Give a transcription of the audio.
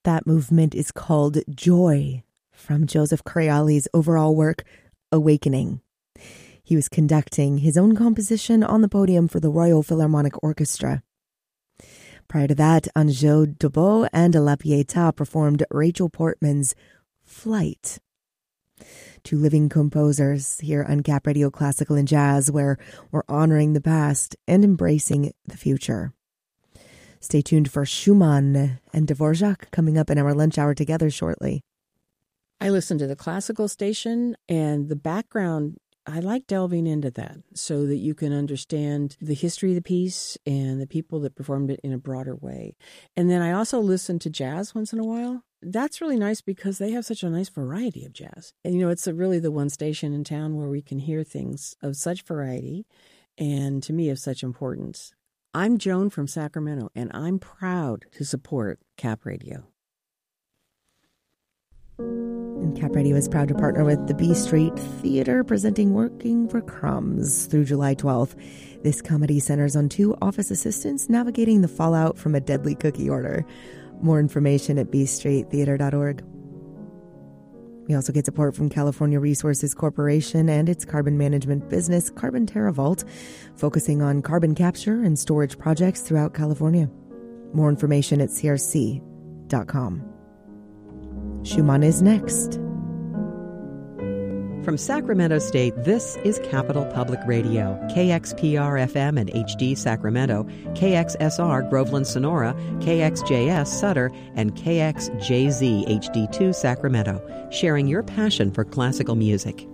That movement is called Joy, from Joseph Creali's overall work, Awakening. He was conducting his own composition on the podium for the Royal Philharmonic Orchestra. Prior to that, Anjou Dubot and La Pietà performed Rachel Portman's Flight. Two living composers here on Cap Radio Classical and Jazz, where we're honoring the past and embracing the future. Stay tuned for Schumann and Dvorak coming up in our lunch hour together shortly. I listen to the classical station, and the background, I like delving into that so that you can understand the history of the piece and the people that performed it in a broader way. And then I also listen to jazz once in a while. That's really nice because they have such a nice variety of jazz. And, it's really the one station in town where we can hear things of such variety and, to me, of such importance. I'm Joan from Sacramento, and I'm proud to support Cap Radio. And Cap Radio is proud to partner with the B Street Theater, presenting Working for Crumbs through July 12th. This comedy centers on two office assistants navigating the fallout from a deadly cookie order. More information at bstreettheater.org. We also get support from California Resources Corporation and its carbon management business, Carbon TerraVault, focusing on carbon capture and storage projects throughout California. More information at crc.com. Schumann is next. From Sacramento State, this is Capital Public Radio, KXPR-FM and HD Sacramento, KXSR Groveland Sonora, KXJS Sutter, and KXJZ HD2 Sacramento, sharing your passion for classical music.